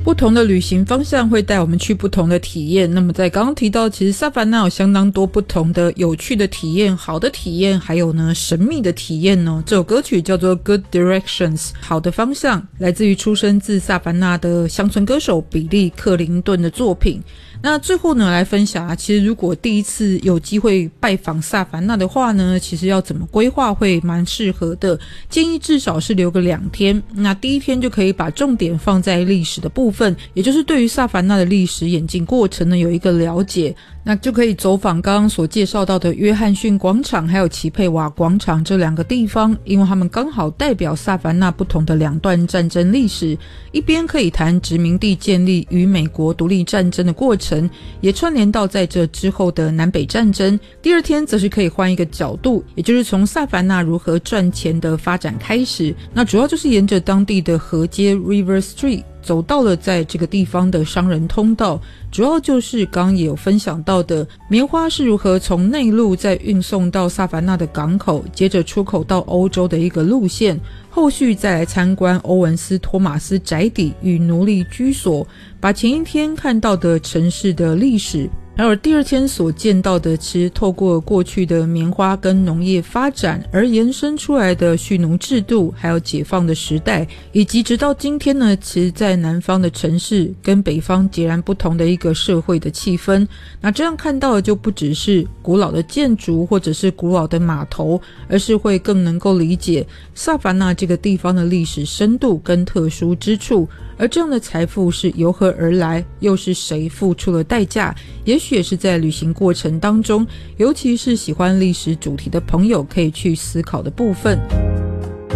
不同的旅行方向会带我们去不同的体验。那么在刚刚提到，其实萨凡纳有相当多不同的有趣的体验、好的体验，还有呢神秘的体验哦。这首歌曲叫做 Good Directions， 好的方向，来自于出生自萨凡纳的乡村歌手比利·克林顿的作品。那最后呢，来分享其实如果第一次有机会拜访萨凡纳的话呢，其实要怎么规划会蛮适合的，建议至少是留个2天。那第一天就可以把重点放在历史的部分，也就是对于萨凡纳的历史演进过程呢有一个了解，那就可以走访刚刚所介绍到的约翰逊广场还有齐佩瓦广场这2个地方，因为他们刚好代表萨凡纳不同的2段战争历史，一边可以谈殖民地建立与美国独立战争的过程，也串联到在这之后的南北战争。第2天则是可以换一个角度，也就是从萨凡纳如何赚钱的发展开始，那主要就是沿着当地的河街 River Street走到了在这个地方的商人通道，主要就是刚刚也有分享到的棉花是如何从内陆再运送到萨凡纳的港口，接着出口到欧洲的一个路线，后续再来参观欧文斯托马斯宅邸与奴隶居所，把前一天看到的城市的历史还有第2天所见到的其实透过过去的棉花跟农业发展而延伸出来的蓄奴制度，还有解放的时代，以及直到今天呢，其实在南方的城市跟北方截然不同的一个社会的气氛。那这样看到的就不只是古老的建筑或者是古老的码头，而是会更能够理解萨凡纳这个地方的历史深度跟特殊之处，而这样的财富是由何而来，又是谁付出了代价，也许也是在旅行过程当中，尤其是喜欢历史主题的朋友可以去思考的部分。